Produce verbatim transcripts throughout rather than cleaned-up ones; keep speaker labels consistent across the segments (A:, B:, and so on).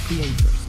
A: Creators.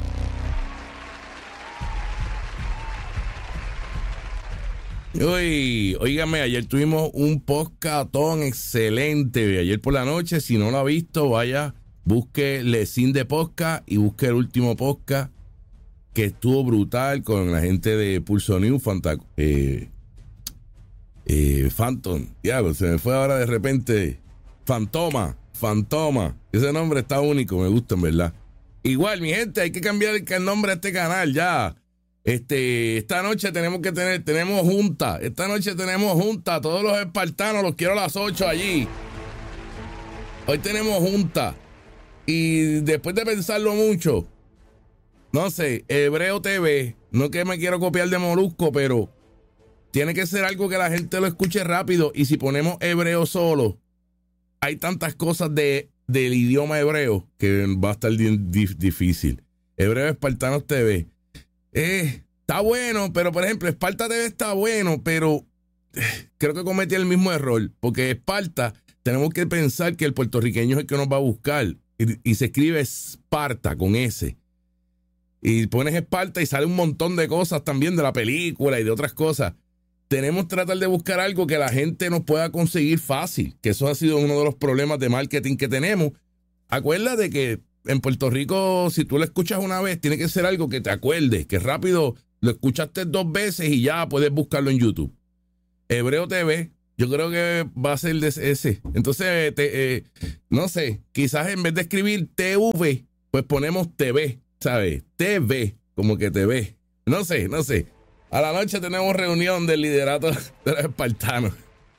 B: Uy, óigame, ayer tuvimos un podcastón excelente. Ayer por la noche, si no lo ha visto, vaya, busque Lecín de Podcast y busque el último podcast que estuvo brutal con la gente de Pulso News, Fanta, eh, eh, Phantom. Diablo, se me fue ahora de repente. Fantoma, Fantoma. Ese nombre está único, me gusta en verdad. Igual, mi gente, hay que cambiar el nombre a este canal ya. Este, esta noche tenemos que tener, tenemos junta. Esta noche tenemos junta. Todos los espartanos los quiero a las ocho allí. Hoy tenemos junta. Y después de pensarlo mucho, no sé, Hebreo T V, no que me quiero copiar de Molusco, pero tiene que ser algo que la gente lo escuche rápido. Y si ponemos hebreo solo, hay tantas cosas de, del idioma hebreo que va a estar di- difícil. Hebreo Espartanos T V. Eh, está bueno, pero por ejemplo, Esparta T V está bueno, pero eh, creo que cometí el mismo error. Porque Esparta, tenemos que pensar que el puertorriqueño es el que nos va a buscar. Y, y se escribe Esparta con S. Y pones Esparta y sale un montón de cosas también de la película y de otras cosas. Tenemos que tratar de buscar algo que la gente nos pueda conseguir fácil, que eso ha sido uno de los problemas de marketing que tenemos. Acuérdate que en Puerto Rico, si tú lo escuchas una vez, tiene que ser algo que te acuerdes, que rápido lo escuchaste dos veces y ya puedes buscarlo en YouTube. Hebreo T V, yo creo que va a ser de ese. Entonces, te, eh, no sé, quizás en vez de escribir T V, pues ponemos T V. ¿Sabes? T V, como que T V. No sé, no sé. A la noche tenemos reunión del liderato de los espartanos.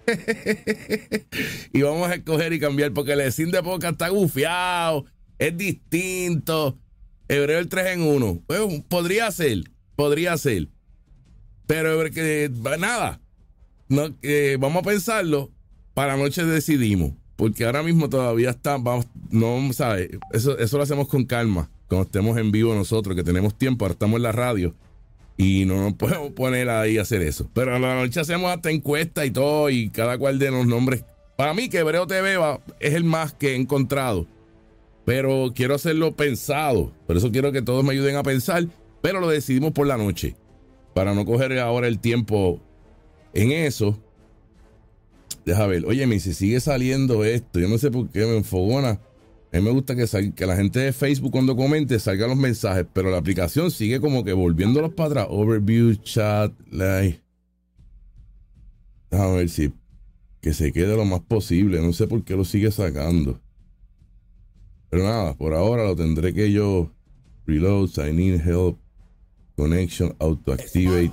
B: Y vamos a escoger y cambiar, porque el Lecín de Podcast está gufiado, es distinto. Hebreo el tres en uno. Bueno, podría ser, podría ser. Pero que nada, no, eh, vamos a pensarlo. Para la noche decidimos, porque ahora mismo todavía está, vamos, no, ¿sabes? Eso, eso lo hacemos con calma. Cuando estemos en vivo nosotros, que tenemos tiempo, ahora estamos en la radio y no nos podemos poner ahí a hacer eso. Pero a la noche hacemos hasta encuesta y todo, y cada cual de los nombres. Para mí que Hebreo T V va, es el más que he encontrado, pero quiero hacerlo pensado. Por eso quiero que todos me ayuden a pensar, pero lo decidimos por la noche, para no coger ahora el tiempo en eso. Deja ver, oye, mi, si sigue saliendo esto, yo no sé por qué me enfogona. A mí me gusta que, sal, que la gente de Facebook cuando comente salgan los mensajes, pero la aplicación sigue como que volviéndolos para atrás. Overview, chat, like. Déjame ver si que se quede lo más posible. No sé por qué lo sigue sacando. Pero nada, por ahora lo tendré que yo reload, sign in, help, connection, auto activate.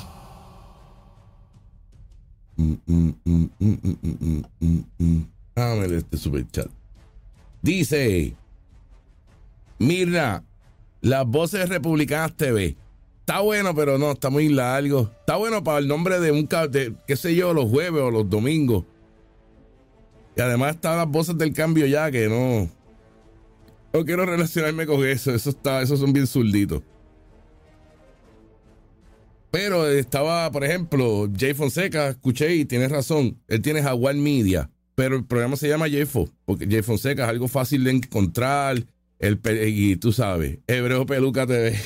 B: Mm, mm, mm, mm, mm, mm, mm, mm. Déjame ver este super chat. Dice Mirna, las voces republicanas T V. Está bueno, pero no, está muy largo. Está bueno para el nombre de un, de, qué sé yo, los jueves o los domingos. Y además están las voces del cambio ya, que no. No quiero relacionarme con eso. Eso está, esos son bien zurditos. Pero estaba, por ejemplo, Jay Fonseca, escuché y tienes razón. Él tiene Jaguar Media. Pero el programa se llama Jefo, porque Jay Fonseca es algo fácil de encontrar. El, y tú sabes, Hebreo Peluca T V.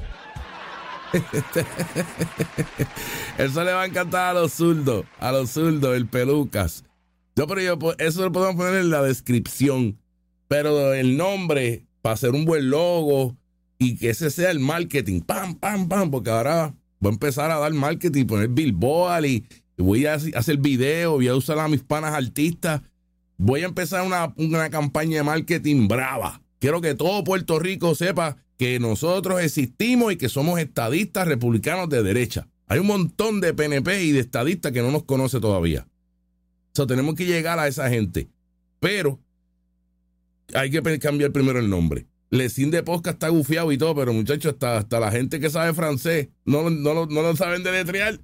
B: Eso le va a encantar a los zurdos, a los zurdos, el Pelucas. Yo, pero yo, eso lo podemos poner en la descripción. Pero el nombre, para hacer un buen logo y que ese sea el marketing, pam, pam, pam, porque ahora voy a empezar a dar marketing, poner billboard y. Voy a hacer video, voy a usar a mis panas artistas. Voy a empezar una, una campaña de marketing brava. Quiero que todo Puerto Rico sepa que nosotros existimos y que somos estadistas republicanos de derecha. Hay un montón de P N P y de estadistas que no nos conoce todavía. O sea, tenemos que llegar a esa gente. Pero hay que cambiar primero el nombre. Lecín de Podcast está gufiado y todo, pero muchachos, hasta, hasta la gente que sabe francés no, no, no, no lo saben deletrear.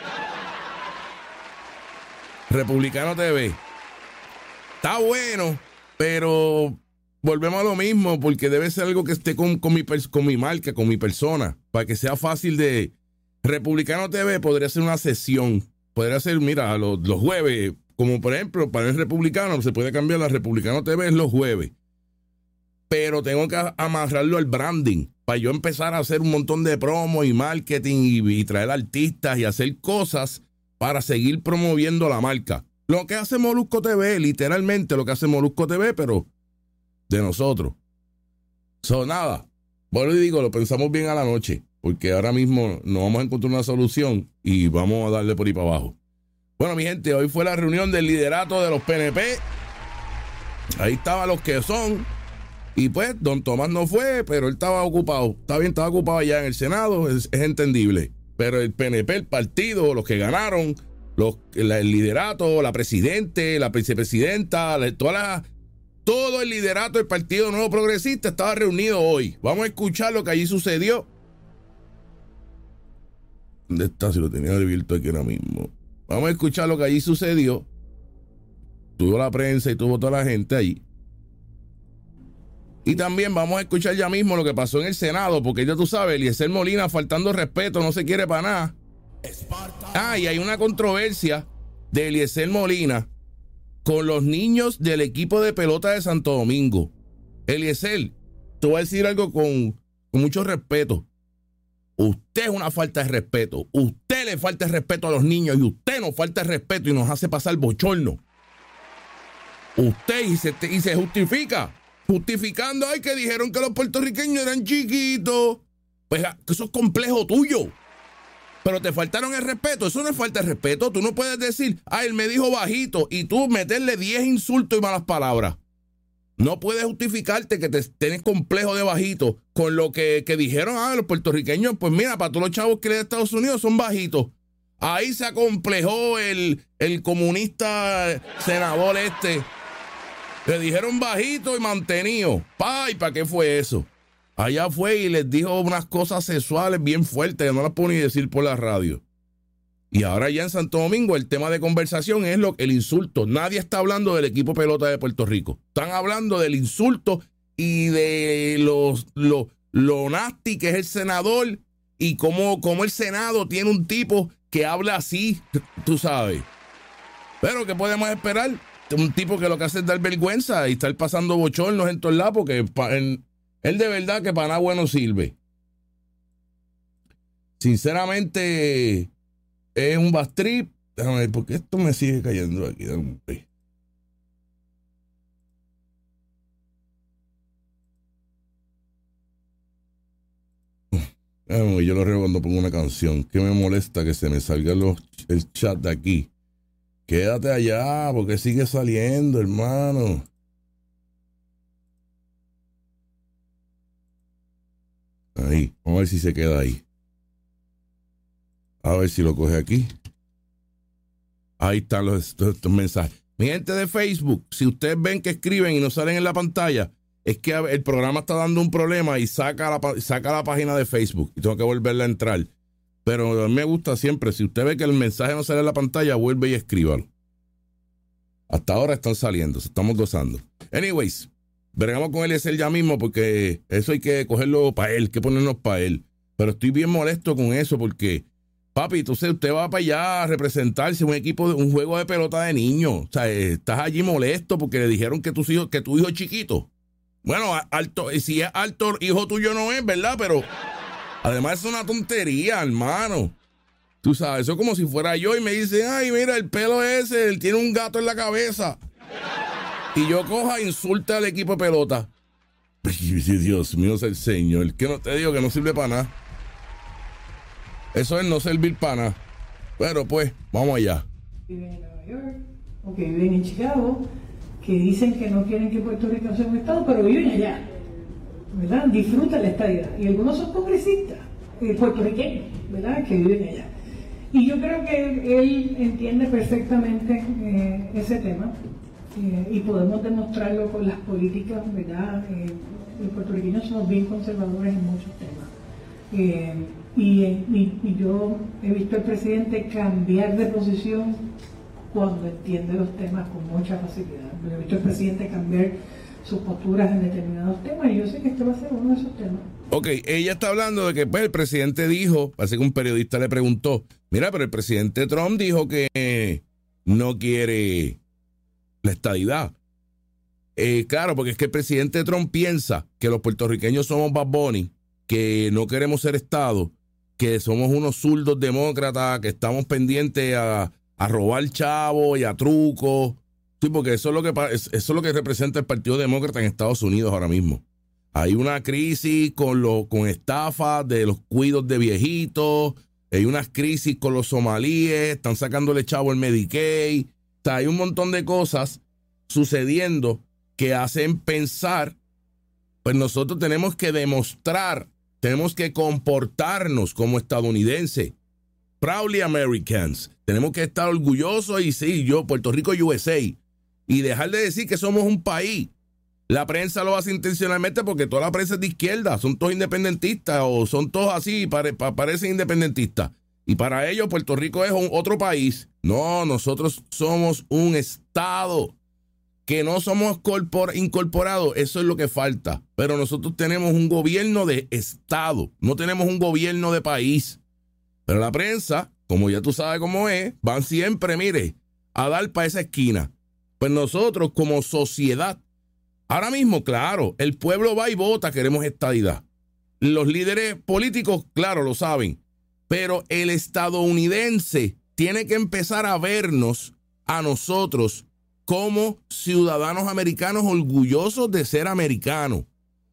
B: Republicano T V. Está bueno, pero volvemos a lo mismo, porque debe ser algo que esté con, con, mi, con mi marca, con mi persona, para que sea fácil de... Republicano T V podría ser una sesión, podría ser, mira, los, los jueves, como por ejemplo, para el republicano, se puede cambiar la Republicano T V es los jueves. pero tengo que amarrarlo al branding para yo empezar a hacer un montón de promo y marketing y, y traer artistas y hacer cosas para seguir promoviendo la marca. Lo que hace Molusco T V, literalmente lo que hace Molusco T V, pero de nosotros. So, nada, bueno, y digo, lo pensamos bien a la noche, porque ahora mismo nos vamos a encontrar una solución y vamos a darle por ahí para abajo. Bueno, mi gente, hoy fue la reunión del liderato de los P N P. Ahí estaban los que son. Y pues, don Tomás no fue, pero él estaba ocupado. Está bien, estaba ocupado allá en el Senado, es, es entendible. Pero el P N P, el partido, los que ganaron, los, la, el liderato, la presidente, la vicepresidenta, la, toda la, todo el liderato del Partido Nuevo Progresista estaba reunido hoy. Vamos a escuchar lo que allí sucedió. ¿Dónde está? Si lo tenía abierto aquí ahora mismo. Vamos a escuchar lo que allí sucedió. Tuvo la prensa y tuvo toda la gente allí. Y también vamos a escuchar ya mismo lo que pasó en el Senado, porque ya tú sabes, Eliezer Molina faltando respeto, no se quiere para nada. Ah, y hay una controversia de Eliezer Molina con los niños del equipo de pelota de Santo Domingo. Eliezer, te voy a decir algo con, con mucho respeto. Usted es una falta de respeto. Usted le falta el respeto a los niños y usted nos falta el respeto y nos hace pasar bochorno. Usted y se, y se justifica. Justificando, ay, que dijeron que los puertorriqueños eran chiquitos. Pues eso es complejo tuyo. Pero te faltaron el respeto. Eso no es falta de respeto. Tú no puedes decir, ah, él me dijo bajito, y tú meterle diez insultos y malas palabras. No puedes justificarte que te tienes complejo de bajito con lo que, que dijeron, ah, los puertorriqueños, pues mira, para todos los chavos que le de Estados Unidos son bajitos. Ahí se acomplejó el, el comunista senador este. Le dijeron bajito y mantenido. ¡Pay! ¿Para qué fue eso? Allá fue y les dijo unas cosas sexuales bien fuertes que no las puedo ni decir por la radio. Y ahora ya en Santo Domingo el tema de conversación es lo, el insulto. Nadie está hablando del equipo pelota de Puerto Rico. Están hablando del insulto y de los, lo, lo nasty que es el senador y cómo, cómo el Senado tiene un tipo que habla así, tú sabes. Pero ¿qué podemos esperar? Un tipo que lo que hace es dar vergüenza y estar pasando bochornos en todos lados, porque él, él de verdad que para nada bueno sirve. Sinceramente, es un bastrip. Déjame ver, porque esto me sigue cayendo aquí. Yo lo riego cuando pongo una canción. Que me molesta que se me salga los, el chat de aquí. Quédate allá, porque sigue saliendo, hermano. Ahí, vamos a ver si se queda ahí. A ver si lo coge aquí. Ahí están los, estos, estos mensajes. Mi gente de Facebook, si ustedes ven que escriben y no salen en la pantalla, es que el programa está dando un problema y saca la, saca la página de Facebook y tengo que volverla a entrar. Pero a mí me gusta siempre, si usted ve que el mensaje no sale en la pantalla, vuelve y escríbalo. Hasta ahora están saliendo, estamos gozando. Anyways, veremos con Eliezer ya mismo, porque eso hay que cogerlo para él, hay que ponernos para él. Pero estoy bien molesto con eso, porque, papi, entonces usted va para allá a representarse un equipo, de, un juego de pelota de niños. O sea, estás allí molesto porque le dijeron que, tus hijos, que tu hijo es chiquito. Bueno, alto, si es alto, hijo tuyo no es, ¿verdad? Pero además es una tontería, hermano. Tú sabes, eso es como si fuera yo y me dicen, ay, mira, el pelo ese, él tiene un gato en la cabeza. Y yo coja e insulta al equipo de pelota. Dios mío, es el Señor. Que no te digo que no sirve para nada. Eso es no servir para nada. Pero pues, vamos allá.
A: Viven en Nueva York, o que viven en Chicago, que dicen que no quieren que Puerto Rico sea un estado, pero viven allá, ¿verdad? Disfrutan la estadía. Y algunos son congresistas, eh, puertorriqueños, ¿verdad? Que viven allá. Y yo creo que él entiende perfectamente eh, ese tema eh, y podemos demostrarlo con las políticas, ¿verdad? Eh, los puertorriqueños somos bien conservadores en muchos temas. Eh, y, y, y yo he visto al presidente cambiar de posición cuando entiende los temas con mucha facilidad. Yo he visto al presidente cambiar sus posturas en determinados temas y yo sé que este va a ser uno de esos temas.
B: Ok, ella está hablando de que pues, el presidente dijo, parece que un periodista le preguntó, mira, pero el presidente Trump dijo que no quiere la estadidad. eh, claro, porque es que el presidente Trump piensa que los puertorriqueños somos Bad Bunny, que no queremos ser Estado, que somos unos zurdos demócratas, que estamos pendientes a, a robar chavos y a trucos. Sí, porque eso es lo que eso es lo que representa el Partido Demócrata en Estados Unidos ahora mismo. Hay una crisis con los con estafas de los cuidos de viejitos, hay unas crisis con los somalíes, están sacándole chavo el Medicaid. O sea, hay un montón de cosas sucediendo que hacen pensar, pues nosotros tenemos que demostrar, tenemos que comportarnos como estadounidenses, proudly Americans. Tenemos que estar orgullosos y sí, yo, Puerto Rico U S A, y dejar de decir que somos un país. La prensa lo hace intencionalmente porque toda la prensa es de izquierda, son todos independentistas o son todos así, pare, pa, parecen independentistas. Y para ellos Puerto Rico es un, otro país. No, nosotros somos un estado, que no somos corpor, incorporados, eso es lo que falta. Pero nosotros tenemos un gobierno de estado, no tenemos un gobierno de país. Pero la prensa, como ya tú sabes cómo es, van siempre, mire, a dar para esa esquina. Pues nosotros como sociedad, ahora mismo, claro, el pueblo va y vota, queremos estadidad. Los líderes políticos, claro, lo saben. Pero el estadounidense tiene que empezar a vernos a nosotros como ciudadanos americanos orgullosos de ser americanos.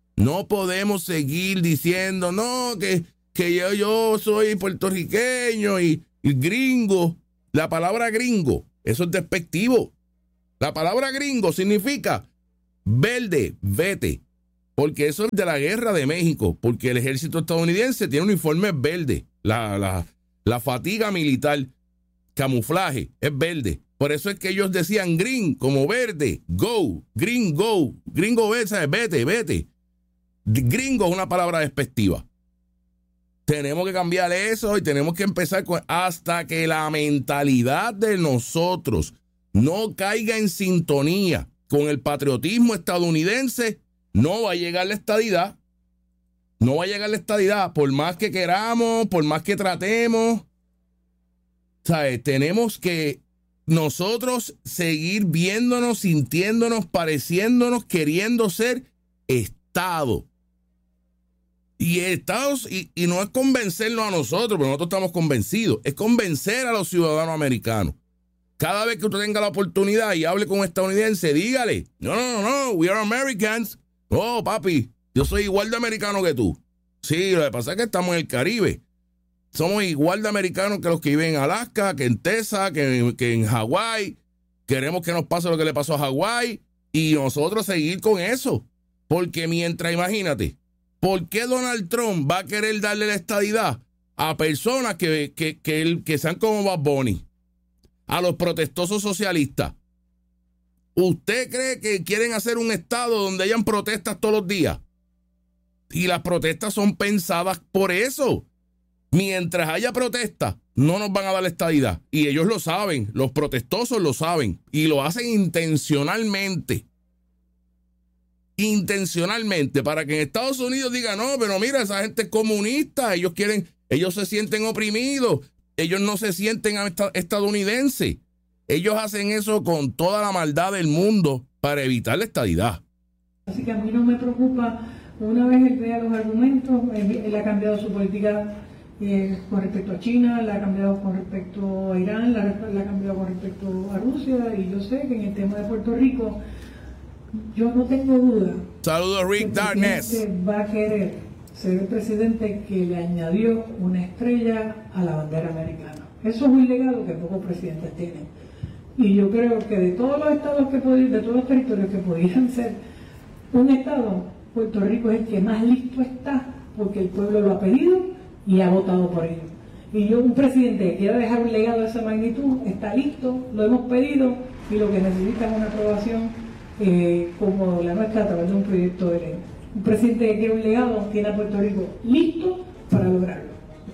B: No podemos seguir diciendo, no, que, que yo, yo soy puertorriqueño y, y gringo. La palabra gringo, eso es despectivo. La palabra gringo significa verde, vete, porque eso es de la guerra de México, porque el ejército estadounidense tiene uniformes verdes, la, la, la fatiga militar, camuflaje, es verde. Por eso es que ellos decían green, como verde, go, green, go, gringo, vete, vete. Gringo es una palabra despectiva. Tenemos que cambiar eso y tenemos que empezar con, hasta que la mentalidad de nosotros no caiga en sintonía con el patriotismo estadounidense, no va a llegar la estadidad. No va a llegar la estadidad, por más que queramos, por más que tratemos. ¿Sabes? Tenemos que nosotros seguir viéndonos, sintiéndonos, pareciéndonos, queriendo ser Estado. Y Estados, y, y no es convencernos a nosotros, porque nosotros estamos convencidos, es convencer a los ciudadanos americanos. Cada vez que usted tenga la oportunidad y hable con un estadounidense, dígale, no, no, no, no, we are Americans. Oh, papi, yo soy igual de americano que tú. Sí, lo que pasa es que estamos en el Caribe. Somos igual de americanos que los que viven en Alaska, que en Texas, que, que en Hawái. Queremos que nos pase lo que le pasó a Hawái y nosotros seguir con eso. Porque mientras, imagínate, ¿por qué Donald Trump va a querer darle la estadidad a personas que, que, que, que sean como Bad Bunny? A los protestosos socialistas. ¿Usted cree que quieren hacer un estado donde hayan protestas todos los días? Y las protestas son pensadas por eso. Mientras haya protestas, no nos van a dar la estadidad. Y ellos lo saben, los protestosos lo saben. Y lo hacen intencionalmente. Intencionalmente, para que en Estados Unidos digan, no, pero mira, esa gente es comunista, ellos quieren, ellos se sienten oprimidos. Ellos no se sienten estadounidenses. Ellos hacen eso con toda la maldad del mundo para evitar la estadidad.
A: Así que a mí no me preocupa. Una vez él vea los argumentos, él ha cambiado su política eh, con respecto a China, la ha cambiado con respecto a Irán, la, la ha cambiado con respecto a Rusia, y yo sé que en el tema de Puerto Rico, yo no tengo duda.
B: Saludos, Rick Darkness.
A: Va a querer ser el presidente que le añadió una estrella a la bandera americana. Eso es un legado que pocos presidentes tienen. Y yo creo que de todos los estados que podían, de todos los territorios que podían ser un estado, Puerto Rico es el que más listo está, porque el pueblo lo ha pedido y ha votado por ello. Y yo, un presidente que quiera dejar un legado de esa magnitud, está listo, lo hemos pedido, y lo que necesita es una aprobación eh, como la nuestra a través de un proyecto de ley. Un presidente que quiere un legado tiene a Puerto Rico listo para lograrlo.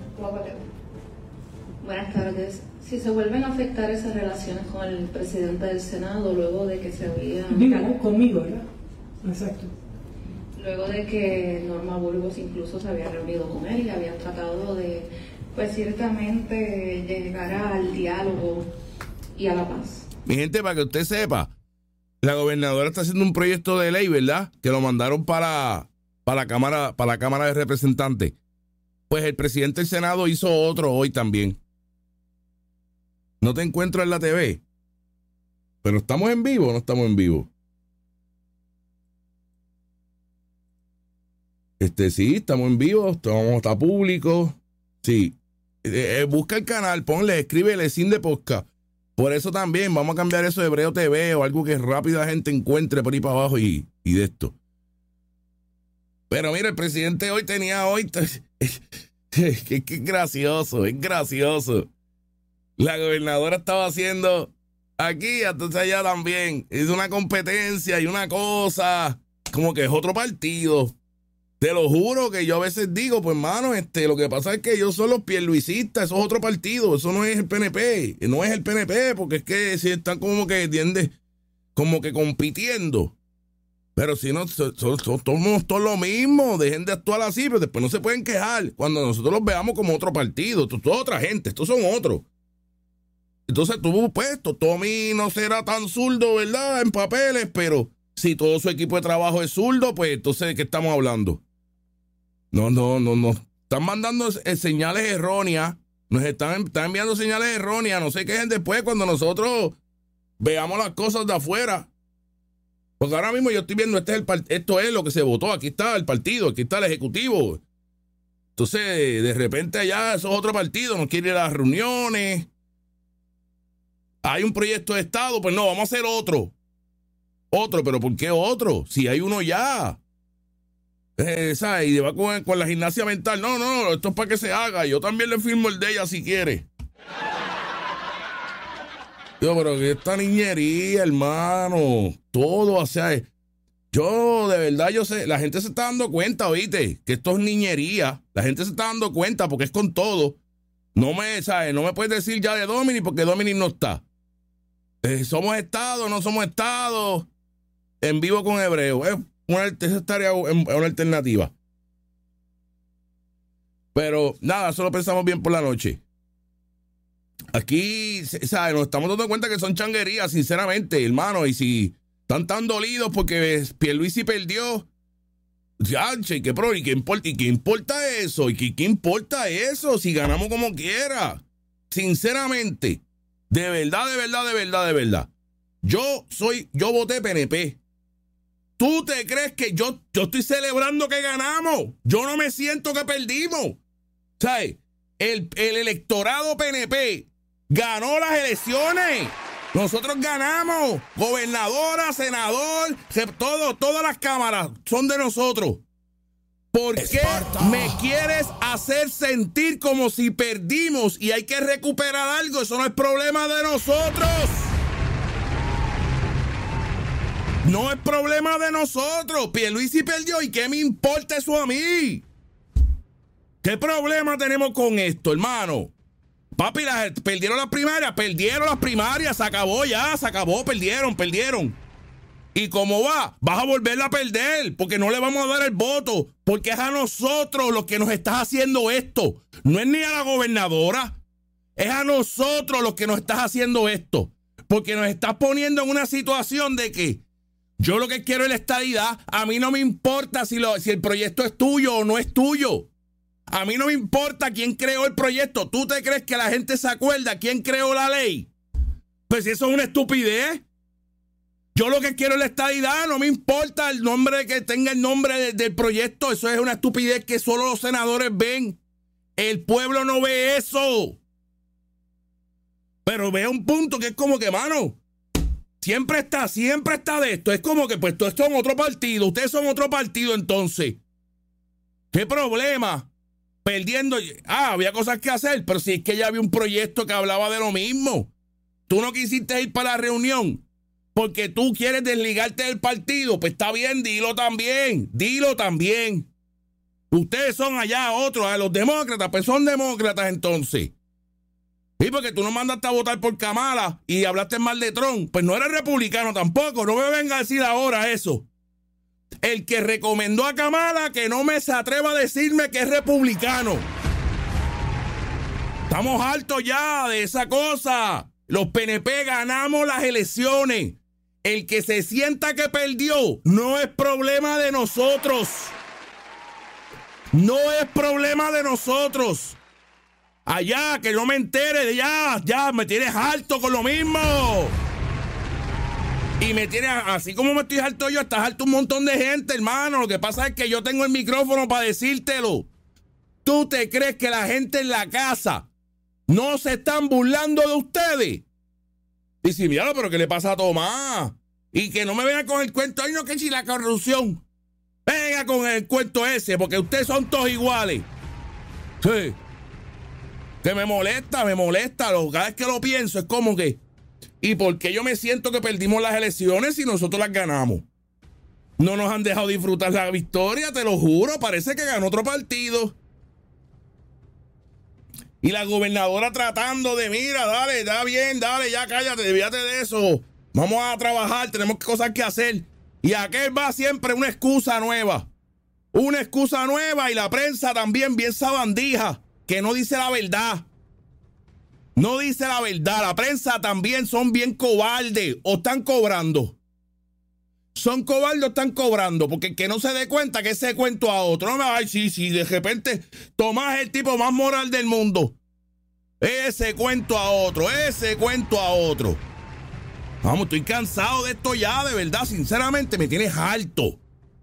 C: Buenas tardes. Si se vuelven a afectar esas relaciones con el presidente del Senado luego de que se había...
A: Digo, conmigo, ¿verdad? Exacto.
C: Luego de que Norma Burgos incluso se había reunido con él y habían tratado de, pues ciertamente, llegar al diálogo y a la paz.
B: Mi gente, para que usted sepa, La gobernadora está haciendo un proyecto de ley, ¿verdad? Que lo mandaron para, para, la Cámara, para la Cámara de Representantes. Pues el presidente del Senado hizo otro hoy también. No te encuentro en la T V. Pero ¿estamos en vivo o no estamos en vivo? Este, sí, estamos en vivo, estamos, está público. Sí. Eh, eh, busca el canal, ponle, escríbele Sin de Podcast. Por eso también vamos a cambiar eso de Hebreo T V o algo que rápido la gente encuentre por ahí para abajo y, y de esto. Pero mira, el presidente hoy tenía hoy... Es que es gracioso, es gracioso. La gobernadora estaba haciendo aquí, entonces allá también. Es una competencia y una cosa, como que es otro partido. Te lo juro que yo a veces digo, pues hermano, este, lo que pasa es que ellos son los pierluisistas, eso es otro partido, eso no es el P N P, no es el P N P, porque es que si están como que, ¿entiendes? Como que compitiendo. Pero si no, somos so, so, todos lo mismo, dejen de actuar así, pero después no se pueden quejar cuando nosotros los veamos como otro partido, esto es otra gente, estos son otros. Entonces tú, pues, Tommy no será tan zurdo, ¿verdad? En papeles, pero si todo su equipo de trabajo es zurdo, pues entonces ¿de qué estamos hablando? No, no, no, no. Están mandando señales erróneas, nos están, están enviando señales erróneas, no se quejen después cuando nosotros veamos las cosas de afuera. Porque ahora mismo yo estoy viendo, este es el, esto es lo que se votó, aquí está el partido, aquí está el ejecutivo. Entonces, de repente allá, eso es otro partido, no quiere ir a las reuniones. Hay un proyecto de Estado, pues no, vamos a hacer otro. Otro, pero ¿por qué otro? Si hay uno ya. Eh, ¿sabes? Y va con, con la gimnasia mental. No, no, esto es para que se haga. Yo también le firmo el de ella si quiere. Yo, pero que esta niñería, hermano. Todo, o sea, yo de verdad, yo sé, la gente se está dando cuenta, ¿oíste? Que esto es niñería. La gente se está dando cuenta porque es con todo. No me, ¿sabes? No me puedes decir ya de Dominic porque Dominic no está. Eh, somos Estado, no somos Estado. En vivo con Hebreo. Es una, esa estaría una alternativa. Pero nada, solo pensamos bien por la noche. Aquí, ¿sabes? Nos estamos dando cuenta que son changuerías, sinceramente, hermano. Y si están tan dolidos porque Pierluisi perdió, ya, che, ¿qué, pro, y qué importa, ¿y qué importa eso? ¿Y qué, qué importa eso? Si ganamos como quiera. Sinceramente, de verdad, de verdad, de verdad, de verdad. Yo soy, yo voté P N P. ¿Tú te crees que yo, yo estoy celebrando que ganamos? Yo no me siento que perdimos. ¿Sabes? El, el electorado P N P ganó las elecciones. Nosotros ganamos. Gobernadora, senador, todo, todas las cámaras son de nosotros. ¿Por qué me quieres hacer sentir como si perdimos y hay que recuperar algo? Eso no es problema de nosotros. No es problema de nosotros. Pierluisi perdió y ¿qué me importa eso a mí? ¿Qué problema tenemos con esto, hermano? Papi, las, perdieron las primarias, perdieron las primarias, se acabó ya, se acabó, perdieron, perdieron. ¿Y cómo va? Vas a volverla a perder, porque no le vamos a dar el voto, porque es a nosotros los que nos estás haciendo esto. No es ni a la gobernadora, es a nosotros los que nos estás haciendo esto, porque nos estás poniendo en una situación de que yo lo que quiero es la estadidad. A mí no me importa si, lo, si el proyecto es tuyo o no es tuyo. A mí no me importa quién creó el proyecto. ¿Tú te crees que la gente se acuerda quién creó la ley? Pues eso es una estupidez. Yo lo que quiero es la estadidad. No me importa el nombre que tenga el nombre de, del proyecto. Eso es una estupidez que solo los senadores ven. El pueblo no ve eso. Pero ve un punto que es como que, mano, siempre está, siempre está de esto. Es como que, pues, estos son otro partido. Ustedes son otro partido, entonces. ¿Qué problema? Perdiendo. Ah, había cosas que hacer, pero si es que ya había un proyecto que hablaba de lo mismo. Tú no quisiste ir para la reunión porque tú quieres desligarte del partido. Pues está bien, dilo también. Dilo también. Ustedes son allá otros, a los demócratas, pues son demócratas entonces. Y porque tú no mandaste a votar por Kamala y hablaste mal de Trump, pues no eres republicano tampoco. No me venga a decir ahora eso. El que recomendó a Kamala que no me se atreva a decirme que es republicano. Estamos hartos ya de esa cosa. Los P N P ganamos las elecciones El que se sienta que perdió no es problema de nosotros. No es problema de nosotros. Allá, que no me entere de ya, ya, me tienes harto con lo mismo. Y me tienes, así como me estoy harto yo, estás harto un montón de gente, hermano. Lo que pasa es que yo tengo el micrófono para decírtelo. ¿Tú te crees que la gente en la casa no se están burlando de ustedes? Dice, mira, pero ¿qué le pasa a Tomás? Y que no me venga con el cuento, ay, no, que si la corrupción. Venga con el cuento ese, porque ustedes son todos iguales. Sí. Que me molesta, me molesta. Cada vez que lo pienso es como que, ¿y por qué yo me siento que perdimos las elecciones si nosotros las ganamos? No nos han dejado disfrutar la victoria, te lo juro. Parece que ganó otro partido. Y la gobernadora tratando de, mira, dale, está bien, dale, ya cállate, desvíate de eso. Vamos a trabajar, tenemos cosas que hacer. Y aquel va siempre una excusa nueva. Una excusa nueva y la prensa también bien sabandija, que no dice la verdad. No dice la verdad. La prensa también son bien cobardes o están cobrando. Son cobardes o están cobrando, porque el que no se dé cuenta que ese cuento a otro. No me ay, sí, sí, de repente Tomás es el tipo más moral del mundo. Ese cuento a otro, ese cuento a otro. Vamos, estoy cansado de esto ya, de verdad, sinceramente, me tienes harto.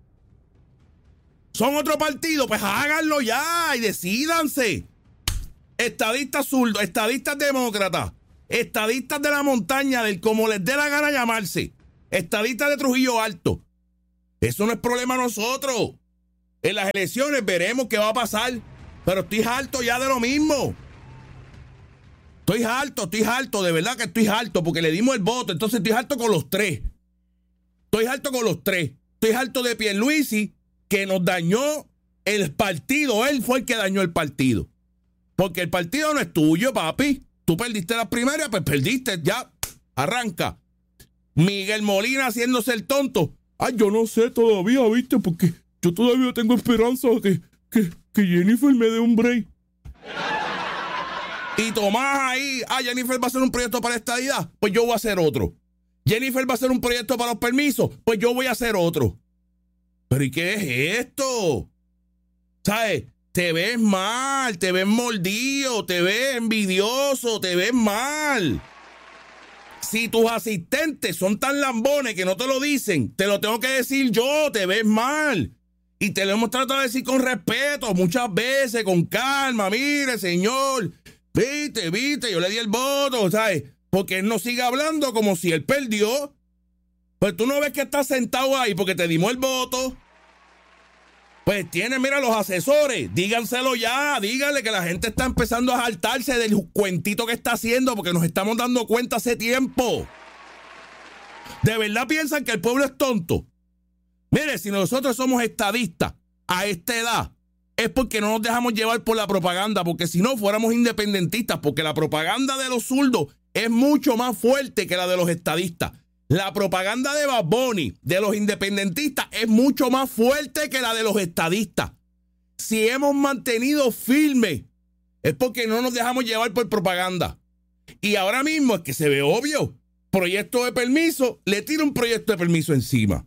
B: ¿Son otro partido? Pues háganlo ya y decídanse. Estadistas zurdos, estadistas demócratas, estadistas de la montaña, del como les dé la gana llamarse, estadistas de Trujillo Alto. Eso no es problema de nosotros. En las elecciones veremos qué va a pasar, pero estoy harto ya de lo mismo. Estoy harto, estoy harto, de verdad que estoy harto, porque le dimos el voto, entonces estoy harto con los tres. Estoy harto con los tres. Estoy harto de Pierluisi, que nos dañó el partido. Él fue el que dañó el partido. Porque el partido no es tuyo, papi. Tú perdiste las primarias, pues perdiste, ya, arranca. Miguel Molina haciéndose el tonto. Ay, yo no sé todavía, ¿viste? Porque yo todavía tengo esperanza que, que, que Jennifer me dé un break. Y Tomás ahí, ah, Jennifer va a hacer un proyecto para la estadidad, pues yo voy a hacer otro. Jennifer va a hacer un proyecto para los permisos, pues yo voy a hacer otro. Pero ¿y qué es esto? ¿Sabes? Te ves mal, te ves mordido, te ves envidioso, te ves mal. Si tus asistentes son tan lambones que no te lo dicen, te lo tengo que decir yo, te ves mal. Y te lo hemos tratado de decir con respeto, muchas veces, con calma. Mire, señor, viste, viste, yo le di el voto, ¿sabes? Porque él no sigue hablando como si él perdió. Pues tú no ves que está sentado ahí porque te dimos el voto. Pues tiene, mira, los asesores, díganselo ya, díganle que la gente está empezando a hartarse del cuentito que está haciendo porque nos estamos dando cuenta hace tiempo. ¿De verdad piensan que el pueblo es tonto? Mire, si nosotros somos estadistas a esta edad, es porque no nos dejamos llevar por la propaganda, porque si no fuéramos independentistas, porque la propaganda de los zurdos es mucho más fuerte que la de los estadistas. La propaganda de Bad Bunny, de los independentistas, es mucho más fuerte que la de los estadistas. Si hemos mantenido firme, es porque no nos dejamos llevar por propaganda. Y ahora mismo es que se ve obvio. Proyecto de permiso, le tira un proyecto de permiso encima.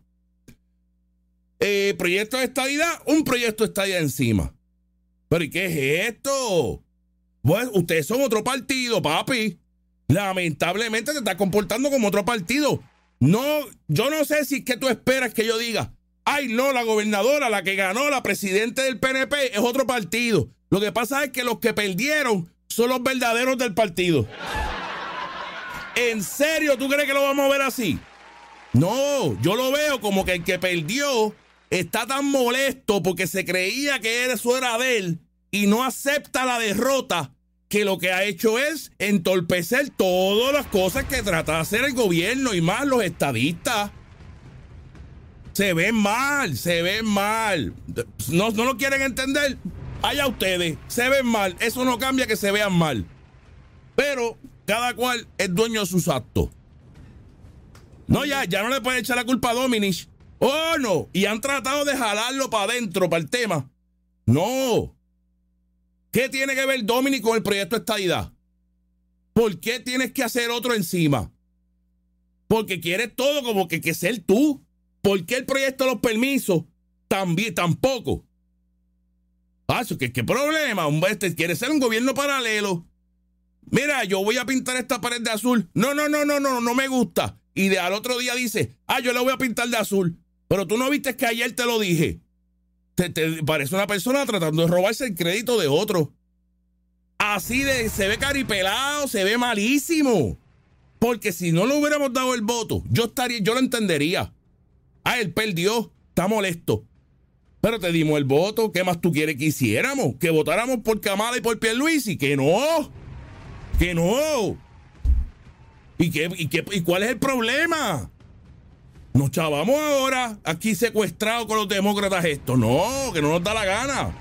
B: Eh, proyecto de estadidad, un proyecto de estadidad encima. ¿Pero y qué es esto? Bueno, ustedes son otro partido, papi. Lamentablemente te estás comportando como otro partido. No, yo no sé si es que tú esperas que yo diga, ay no, la gobernadora, la que ganó, la presidenta del P N P es otro partido. Lo que pasa es que los que perdieron son los verdaderos del partido. ¿En serio tú crees que lo vamos a ver así? No, yo lo veo como que el que perdió está tan molesto porque se creía que eso era de él y no acepta la derrota, que lo que ha hecho es entorpecer todas las cosas que trata de hacer el gobierno y más los estadistas. Se ven mal, se ven mal. No, no lo quieren entender. Allá ustedes, se ven mal. Eso no cambia que se vean mal. Pero cada cual es dueño de sus actos. No, ya, ya no le pueden echar la culpa a Dominich. Oh, no. Y han tratado de jalarlo para adentro, para el tema. No. ¿Qué tiene que ver Dominic con el proyecto de estadidad? ¿Por qué tienes que hacer otro encima? Porque quieres todo como que, que ser tú. ¿Por qué el proyecto de los permisos también tampoco? Ah, ¿qué, qué problema? Este quiere ser un gobierno paralelo. Mira, yo voy a pintar esta pared de azul. No, no, no, no, no, no me gusta. Y de, al otro día dice, ah, yo la voy a pintar de azul. Pero tú no viste que ayer te lo dije. Te, te parece una persona tratando de robarse el crédito de otro. Así de, se ve caripelado, se ve malísimo. Porque si no le hubiéramos dado el voto, yo estaría, yo lo entendería. Ah, él perdió, está molesto. Pero te dimos el voto, ¿qué más tú quieres que hiciéramos? Que votáramos por Kamala y por Pierluisi, que no. Que no. ¿Y, qué, y, qué, ¿Y cuál es el problema? Nos chavamos ahora aquí secuestrados con los demócratas esto. No, que no nos da la gana.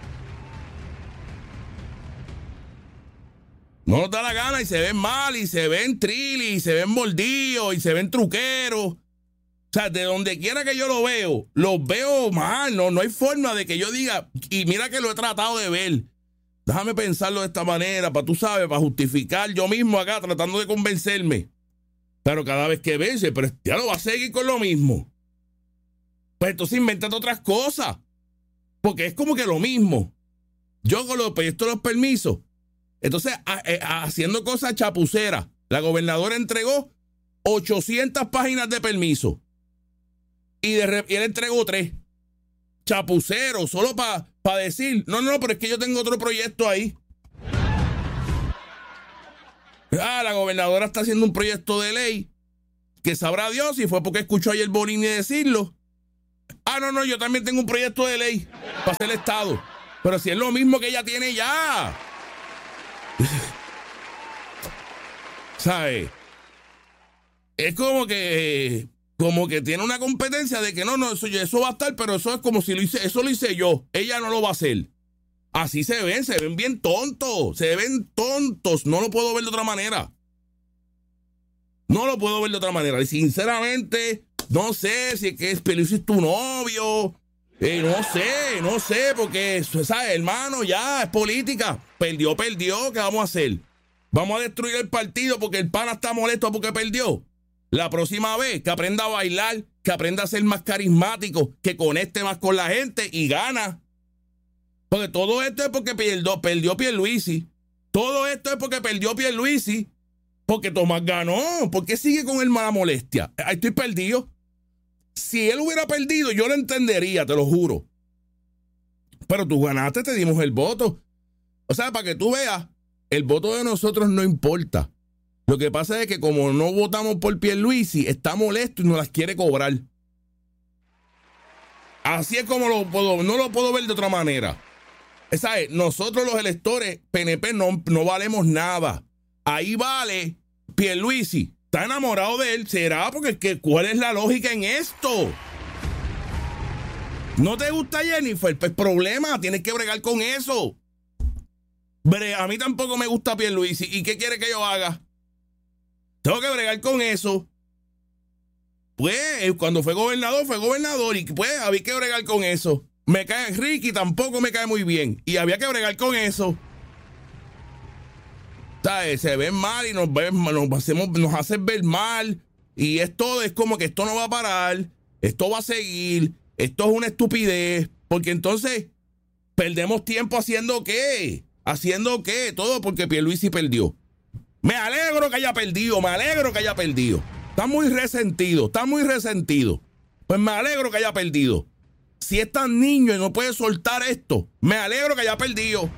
B: No nos da la gana y se ven mal y se ven trillis y se ven mordidos y se ven truqueros. O sea, de donde quiera que yo lo veo, los veo mal. No, no hay forma de que yo diga, y mira que lo he tratado de ver. Déjame pensarlo de esta manera, para tú sabes, para justificar yo mismo acá, tratando de convencerme. Pero cada vez que vence, pero ya lo va a seguir con lo mismo. Pues entonces invéntate otras cosas. Porque es como que lo mismo. Yo con los proyectos de los permisos. Entonces, a, a, haciendo cosas chapuceras. La gobernadora entregó ochocientas páginas de permiso. Y, de, y él entregó tres. Chapucero, solo para pa decir, no, no, pero es que yo tengo otro proyecto ahí. Ah, la gobernadora está haciendo un proyecto de ley que sabrá Dios si fue porque escuchó ayer Bonini decirlo. Ah, no, no, yo también tengo un proyecto de ley para hacer el Estado. Pero si es lo mismo que ella tiene ya. ¿Sabes? Es como que como que tiene una competencia de que no, no, eso, eso va a estar, pero eso es como si lo hice, eso lo hice yo, ella no lo va a hacer. Así se ven, se ven bien tontos, se ven tontos, no lo puedo ver de otra manera. No lo puedo ver de otra manera. Y sinceramente, no sé si es que es Pierluisi es tu novio, eh, no sé, no sé, porque, ¿sabes, hermano? Ya, es política, perdió, perdió, ¿qué vamos a hacer? Vamos a destruir el partido porque el pana está molesto porque perdió. La próxima vez que aprenda a bailar, que aprenda a ser más carismático, que conecte más con la gente y gana. Porque todo esto es porque perdió, perdió Pierluisi. Todo esto es porque perdió Pierluisi. Porque Tomás ganó. ¿Por qué sigue con el mala molestia? Ahí estoy perdido. Si él hubiera perdido, yo lo entendería, te lo juro. Pero tú ganaste, te dimos el voto. O sea, para que tú veas, el voto de nosotros no importa. Lo que pasa es que como no votamos por Pierluisi, está molesto y nos las quiere cobrar. Así es como lo puedo, no lo puedo ver de otra manera. ¿Sabes? Nosotros los electores P N P no, no valemos nada. Ahí vale Pierluisi. Está enamorado de él. ¿Será? Porque que, ¿cuál es la lógica en esto? ¿No te gusta Jennifer? Pues problema, tienes que bregar con eso. Bre, a mí tampoco me gusta Pierluisi. ¿Y qué quiere que yo haga? Tengo que bregar con eso. Pues, cuando fue gobernador, fue gobernador. Y pues, había que bregar con eso. Me cae Ricky, tampoco me cae muy bien. Y había que bregar con eso. ¿Sabes? Se ven mal y nos, ven, nos, hacemos, nos hacen ver mal. Y esto es como que esto no va a parar. Esto va a seguir. Esto es una estupidez. Porque entonces, perdemos tiempo haciendo qué. ¿Haciendo qué? Todo porque Pierluisi perdió. Me alegro que haya perdido, me alegro que haya perdido. Está muy resentido, está muy resentido. Pues me alegro que haya perdido. Si es tan niño y no puede soltar esto, me alegro que haya perdido.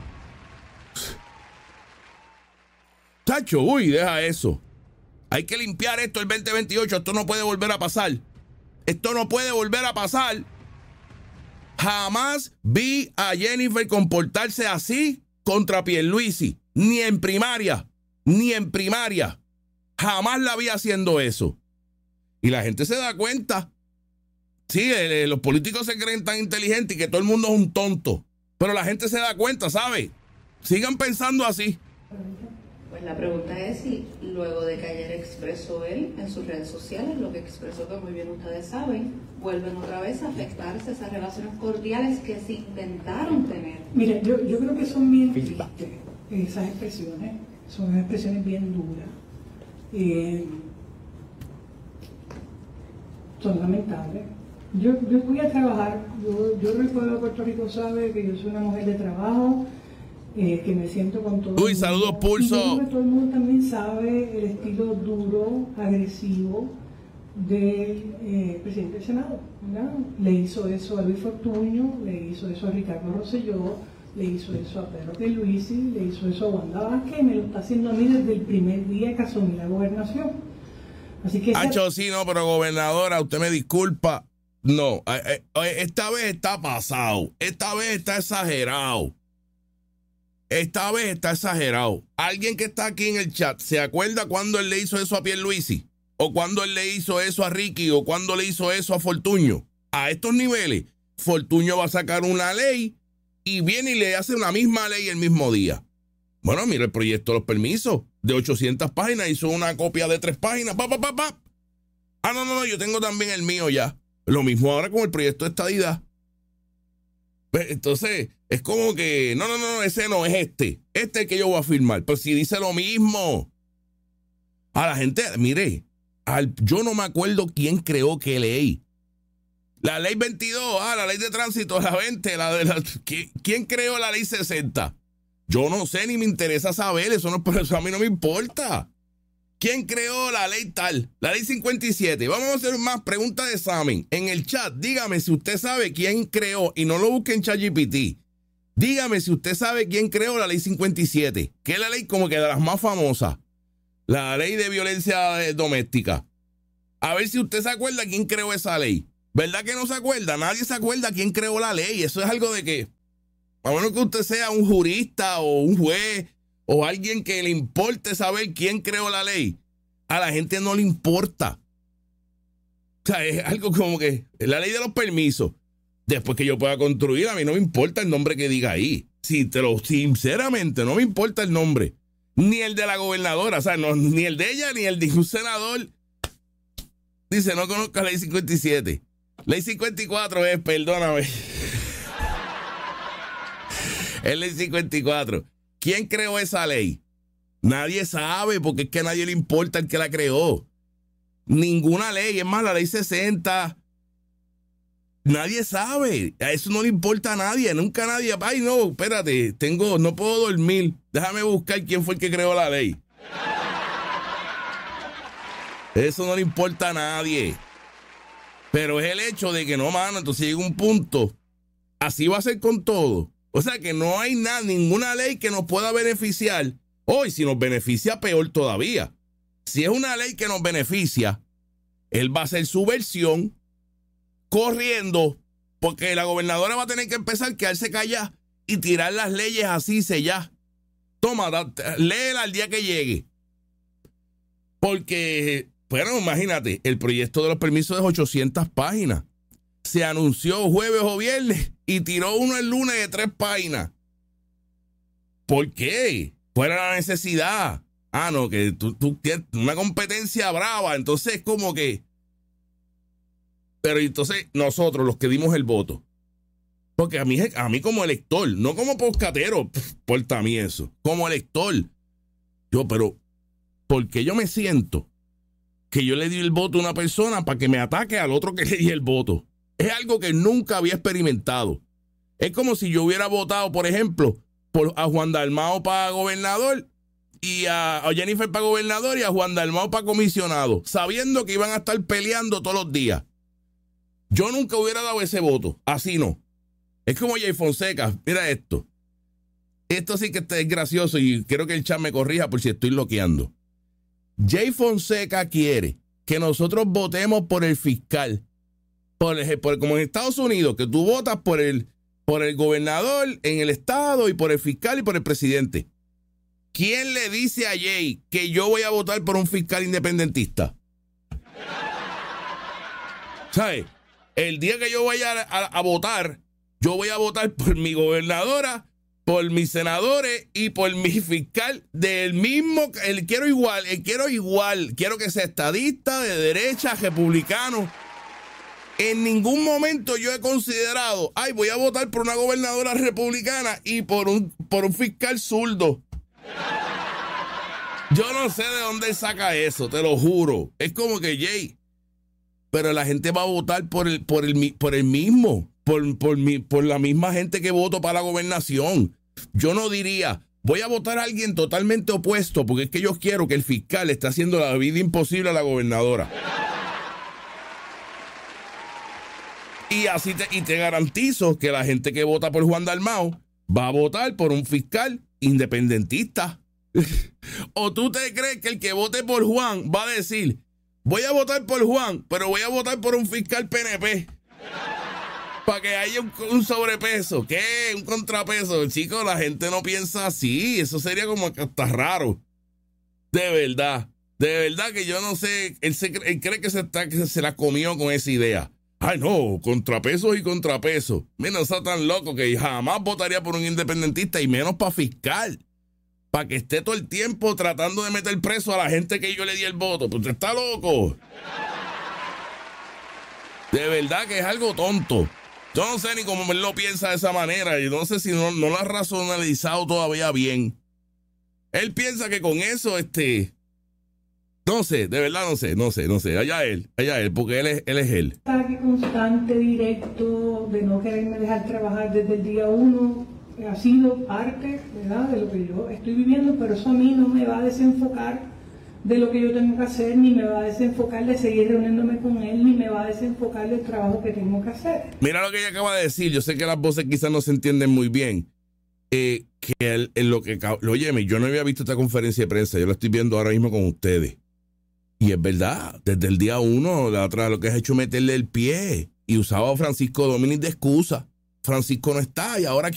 B: Tacho, uy, deja eso. Hay que limpiar esto el veinte veintiocho, esto no puede volver a pasar. Esto no puede volver a pasar. Jamás vi a Jennifer comportarse así contra Pierluisi, ni en primaria. Ni en primaria. Jamás la vi haciendo eso. Y la gente se da cuenta. Sí, eh, los políticos se creen tan inteligentes y que todo el mundo es un tonto. Pero la gente se da cuenta, ¿sabe? Sigan pensando así.
C: Pues la pregunta es si luego de que ayer expresó él en sus redes sociales, lo que expresó que muy bien ustedes saben, vuelven otra vez a afectarse esas relaciones cordiales que se intentaron tener.
A: Mira, yo, yo creo que son bien tristes esas expresiones. Son expresiones bien duras. Eh, son lamentables. Yo, yo voy a trabajar, yo, yo el pueblo de Puerto Rico sabe que yo soy una mujer de trabajo, eh, que me siento con todo.
B: Uy, saludos, Pulso.
A: Y yo creo que todo el mundo también sabe el estilo duro, agresivo del eh, presidente del Senado, ¿verdad? Le hizo eso a Luis Fortuño, le hizo eso a Ricardo Rosselló, le hizo eso a Pedro Pierluisi, le hizo eso a Wanda Vázquez, y me lo está haciendo a mí desde el primer día que asumí la gobernación. Así que...
B: Hacho, sí, no, pero gobernadora, usted me disculpa. No, esta vez está pasado, esta vez está exagerado. Esta vez está exagerado. Alguien que está aquí en el chat, ¿se acuerda cuando él le hizo eso a Pierluisi? ¿O cuando él le hizo eso a Ricky? ¿O cuando le hizo eso a Fortuño? A estos niveles, Fortuño va a sacar una ley y viene y le hace una misma ley el mismo día. Bueno, mira el proyecto de los permisos de ochocientas páginas, hizo una copia de tres páginas. Pa, pa, pa, pa. Ah, no, no, no, yo tengo también el mío ya. Lo mismo ahora con el proyecto de estadidad. Entonces, es como que, no, no, no, ese no es este. Este es el que yo voy a firmar. Pues si dice lo mismo. A la gente, mire, al, yo no me acuerdo quién creó qué ley. La ley veintidós, ah, la ley de tránsito, la veinte, la de la, ¿quién, ¿quién creó la ley sesenta? Yo no sé, ni me interesa saber, eso, no, eso a mí no me importa. ¿Quién creó la ley tal? La ley cincuenta y siete. Vamos a hacer más preguntas de examen. En el chat, dígame si usted sabe quién creó, y no lo busque en ChatGPT. Dígame si usted sabe quién creó la ley cincuenta y siete, que es la ley como que de las más famosas. La ley de violencia doméstica. A ver si usted se acuerda quién creó esa ley. ¿Verdad que no se acuerda? Nadie se acuerda quién creó la ley. Eso es algo de que, a menos que usted sea un jurista o un juez o alguien que le importe saber quién creó la ley, a la gente no le importa. O sea, es algo como que la ley de los permisos. Después que yo pueda construir, a mí no me importa el nombre que diga ahí. Si te lo, sinceramente, no me importa el nombre. Ni el de la gobernadora, o sea, no, ni el de ella, ni el de un senador. Dice, no conozco la ley cincuenta y siete. Ley cincuenta y cuatro es, perdóname. Es ley cincuenta y cuatro. ¿Quién creó esa ley? Nadie sabe, porque es que a nadie le importa el que la creó. Ninguna ley, es más, la ley sesenta. Nadie sabe. A eso no le importa a nadie. Nunca nadie. Ay, no, espérate, tengo, no puedo dormir. Déjame buscar quién fue el que creó la ley. Eso no le importa a nadie. Pero es el hecho de que no, mano, entonces llega un punto. Así va a ser con todo. O sea que no hay nada, ninguna ley que nos pueda beneficiar. Hoy, si nos beneficia, peor todavía. Si es una ley que nos beneficia, él va a hacer su versión corriendo, porque la gobernadora va a tener que empezar a quedarse callada y tirar las leyes así, sellar. Toma, da, léela al día que llegue. Porque, bueno, imagínate, el proyecto de los permisos es ochocientas páginas. Se anunció jueves o viernes y tiró uno el lunes de tres páginas. ¿Por qué? Fuera la necesidad. Ah, no, que tú, tú tienes una competencia brava, entonces es como que... Pero entonces nosotros, los que dimos el voto, porque a mí, a mí como elector, no como poscatero, porta a mí eso, como elector, yo, pero, ¿por qué yo me siento que yo le di el voto a una persona para que me ataque al otro que le di el voto? Es algo que nunca había experimentado. Es como si yo hubiera votado, por ejemplo, por, a Juan Dalmao para gobernador y a, a Jennifer para gobernador y a Juan Dalmao para comisionado, sabiendo que iban a estar peleando todos los días. Yo nunca hubiera dado ese voto. Así no. Es como Jay Fonseca. Mira esto. Esto sí que es gracioso y quiero que el chat me corrija por si estoy bloqueando. Jay Fonseca quiere que nosotros votemos por el fiscal. Por, por, como en Estados Unidos, que tú votas por el, por el gobernador en el estado y por el fiscal y por el presidente. ¿Quién le dice a Jay que yo voy a votar por un fiscal independentista? ¿Sabes? El día que yo vaya a, a, a votar, yo voy a votar por mi gobernadora, por mis senadores y por mi fiscal del mismo, el quiero igual, el quiero igual, quiero que sea estadista, de derecha, republicano. En ningún momento yo he considerado, ay, voy a votar por una gobernadora republicana y por un, por un fiscal zurdo. Yo no sé de dónde saca eso, te lo juro. Es como que, Jay, pero la gente va a votar por el, por el, por el mismo, por, por, mi, por la misma gente que votó para la gobernación. Yo no diría, voy a votar a alguien totalmente opuesto, porque es que yo quiero que el fiscal esté haciendo la vida imposible a la gobernadora. Y así te, y te garantizo que la gente que vota por Juan Dalmau va a votar por un fiscal independentista. ¿O tú te crees que el que vote por Juan va a decir, voy a votar por Juan, pero voy a votar por un fiscal P N P? Para que haya un, un sobrepeso. ¿Qué? Un contrapeso. Chicos, la gente no piensa así. Eso sería como que hasta raro. De verdad. De verdad que yo no sé. Él, se, él cree que se, está, que se la comió con esa idea. Ay, no, contrapesos y contrapesos. Mira, no está tan loco que jamás votaría por un independentista y menos para fiscal. Para que esté todo el tiempo tratando de meter preso a la gente que yo le di el voto. Pues usted está loco. De verdad que es algo tonto. Yo no sé ni cómo él lo piensa de esa manera. Y no sé si no, no lo ha racionalizado todavía bien. Él piensa que con eso, este... No sé, de verdad no sé, no sé, no sé. Allá él, allá él, porque él es él. Es él.
A: Ataque constante, directo, de no quererme dejar trabajar desde el día uno, ha sido parte, ¿verdad?, de lo que yo estoy viviendo, pero eso a mí no me va a desenfocar de lo que yo tengo que hacer, ni me va a desenfocar de seguir reuniéndome con él, ni me va a desenfocar del trabajo que tengo que hacer.
B: Mira lo que ella acaba de decir. Yo sé que las voces quizás no se entienden muy bien. Eh, que él, en lo que... Óyeme, yo no había visto esta conferencia de prensa, yo la estoy viendo ahora mismo con ustedes. Y es verdad, desde el día uno, la otra lo que has hecho es meterle el pie. Y usaba a Francisco Domínguez de excusa. Francisco no está y ahora